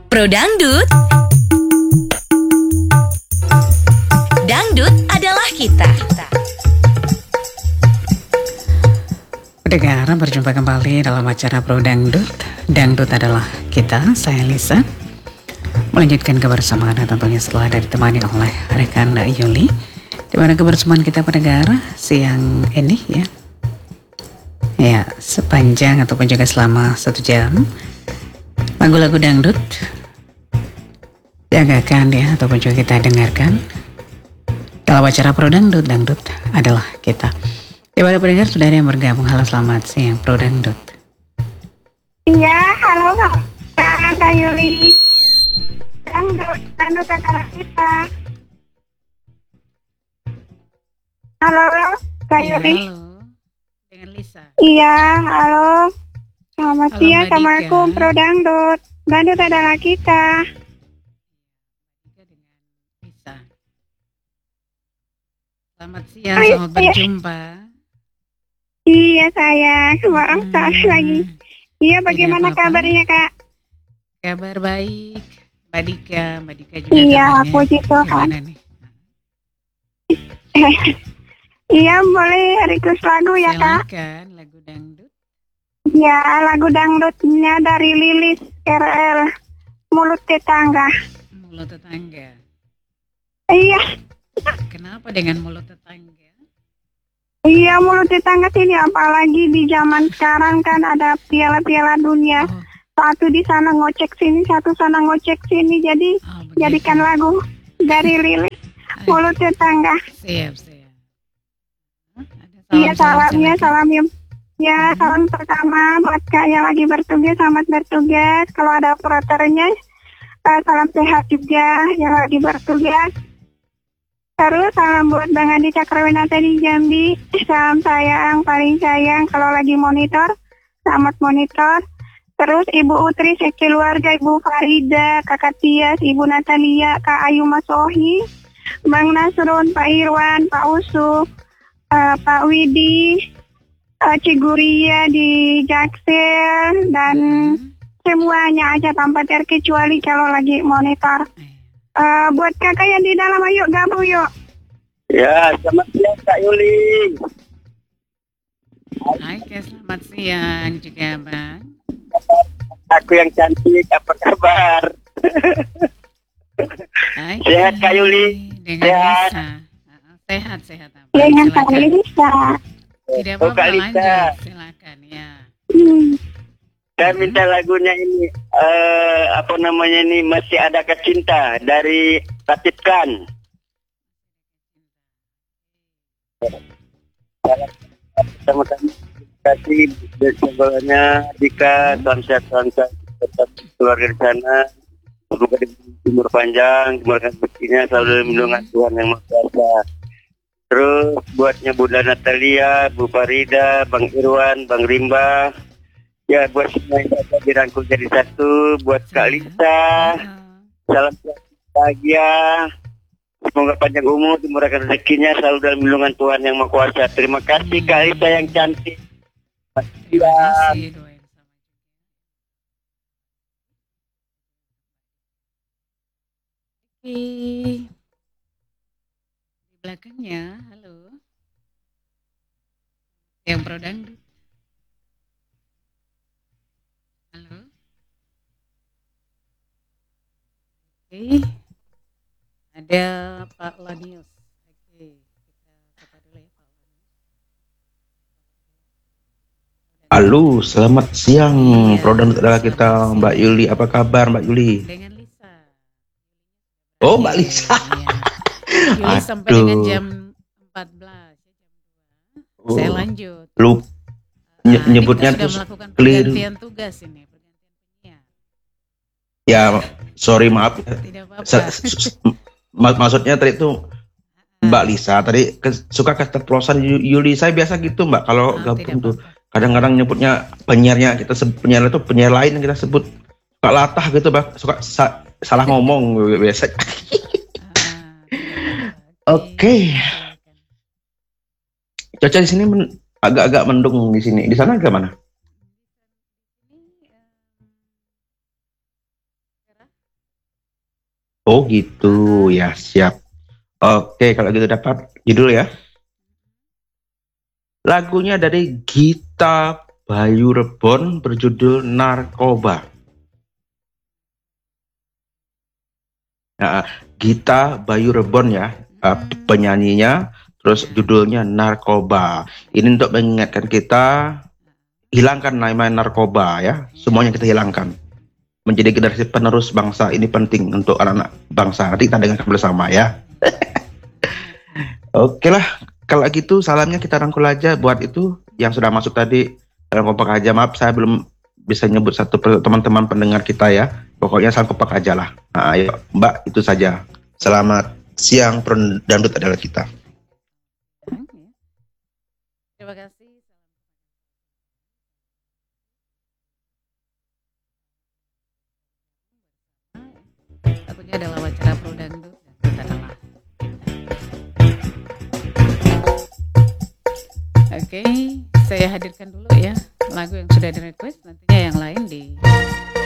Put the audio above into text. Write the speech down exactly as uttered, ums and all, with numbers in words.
Pro Dangdut. Dangdut adalah kita. Pendengar, berjumpa kembali dalam acara Pro Dangdut. Dangdut adalah kita, saya Lisa. Melanjutkan kebersamaan tentunya setelah ditemani oleh rekan Yuli. Di mana kebersamaan kita pendengar siang ini ya. Ya, sepanjang ataupun juga selama satu jam lagu-lagu dangdut dianggarkan ya ataupun juga kita dengarkan dalam acara Pro Dangdut. Dangdut adalah kita. Di mana pendengar sudah ada yang bergabung. Halo, selamat siang Pro Dangdut. Iya, halo Kak, Kak Yuli. Dangdut, dangdut adalah kita. Halo Kak Ya, Yuli. halo, dengan Lisa. Iya, halo. Selamat Halo, siang, Mbak Assalamualaikum Dika. Pro Dangdut. Dangdut adalah kita. Juga dengan Lisa. Selamat siang, Hai, selamat saya- berjumpa. Iya sayang, bareng Hmm, sekali lagi. Iya, Tidak bagaimana apa-apa. kabarnya Kak? Kabar baik, Mbak Dika. Mbak Dika juga Iya, kabarnya puji Tuhan. gimana nih? Iya, boleh request lagu ya Kak? Silakan lagu dangdut. Ya, lagu dangdutnya dari Lilis R L, Mulut Tetangga. Mulut tetangga. Iya. Kenapa dengan mulut tetangga? Iya, mulut tetangga sini, apalagi di zaman sekarang kan ada piala-piala dunia. Oh, Satu di sana ngocek sini, satu sana ngocek sini. Jadi oh begitu. jadikan lagu dari Lilis, Ah, Mulut Tetangga. siap, siap. Hah, ada Iya, salam-salam, salamnya, silakan. salam ya. Ya, Hmm. salam pertama buat Kak yang lagi bertugas, selamat bertugas. Kalau ada operatornya, eh, salam sehat juga yang lagi bertugas. Terus salam buat Bang Andi Cakrawinata di Jambi. Salam sayang, paling sayang kalau lagi monitor. Selamat monitor. Terus Ibu Utri, sekeluarga, Ibu Farida, Kakak Tias, Ibu Natalia, Kak Ayu Masohi, Bang Nasrun, Pak Irwan, Pak Usu, eh, Pak Widi, eh, Ciguria di Jaksel, dan Hmm. semuanya aja tanpa terkecuali kalau lagi monitor. Eh, Eh, buat kakak yang di dalam, ayo gabung yuk. Ya, selamat siang Kak Yuli. Hai, Kak, selamat siang juga, Bang. Aku yang cantik, apa kabar? Hai, Sehat, Kak Yuli? Dengan Sehat. Lisa. Ah, Sehat, sehat, Abang. Dengan Kak Silakan. Lisa. Tidak Oh, apa-apa, Kak Lisa. lanjut. Silakan, ya. Hmm. Saya minta lagunya ini, eh apa namanya ini, Masih Adakah Cinta dari Latif Khan. Sama-sama terima kasih sekolahnya Dika, salam sehat, salam sehat tetap keluarga di sana. Semoga diberi umur panjang, dimurahkan rezekinya, selalu dalam lindungan Tuhan yang Maha Kuasa. Terus buatnya Bunda Natalia, Bu Farida, Bang Irwan, Bang Rimba. Ya, buat semua yang dapat dirangkul jadi satu. Buat Kak Lisa, Oh, salam sehat bahagia. Semoga panjang umur, dimurahkan rezekinya, selalu dalam lindungan Tuhan yang Maha Kuasa. Terima kasih Kak Lisa yang cantik. terima Ya. kasih, doain sama. Oke. Di belakangnya, halo. Yang Pro Dangdut. Halo. Oke. Ada Pak Lanius. Oke, kita sapa dulu ya Pak Lanius. Halo, selamat siang. Iya, Pro Dangdut adalah selamat kita, siang. Mbak Yuli. Apa kabar, Mbak Yuli? Dengan Lisa. Oh, Mbak Iya, Lisa. iya. Yuli sampai Aduh. dengan jam empat belas. ya, jam dua. Saya Oh, lanjut. lu Ah, nye- ini nyebutnya kita sudah terus melakukan keliru. pergantian tugas ini, pergantian penyiar. Ya, sorry, maaf. Tidak apa-apa. Sa- s- mak- maksudnya tadi itu Mbak Lisa. Tadi ke- suka keceplosan Yu- Yuli. Saya biasa gitu, Mbak. Kalau Ah, gabung tidak tuh. apa-apa. Kadang-kadang nyebutnya penyiarnya. Kita sebut penyiar itu penyiar lain yang kita sebut. Suka latah gitu, Mbak. Suka sa- salah ngomong biasa. Ah, tidak apa-apa. Oke. Silakan. Cuaca di sini men- agak-agak mendung di sini. Di sana gimana? Ini, eh, cerah. Oh gitu, ya siap. Oke, kalau gitu dapat judul ya. Lagunya dari Gita Bayu Rebon berjudul Narkoba. Nah, Gita Bayu Rebon ya, uh, penyanyinya, terus judulnya Narkoba. Ini untuk mengingatkan kita, hilangkan namanya narkoba ya, semuanya kita hilangkan. Menjadi generasi penerus bangsa ini penting untuk anak-anak bangsa. Nanti kita dengarkan bersama ya. Oke lah, kalau gitu salamnya kita rangkul aja buat itu yang sudah masuk tadi dalam kompak aja. Maaf saya belum bisa nyebut satu per- teman-teman pendengar kita ya. Pokoknya salam kompak aja lah. Nah, ayo Mbak, itu saja. Selamat siang, Dangdut adalah kita. Terima kasih. Lagunya adalah Wawancara Pro Dangdut dan kita adalah Oke, saya hadirkan dulu ya lagu yang sudah di request, nantinya yang lain di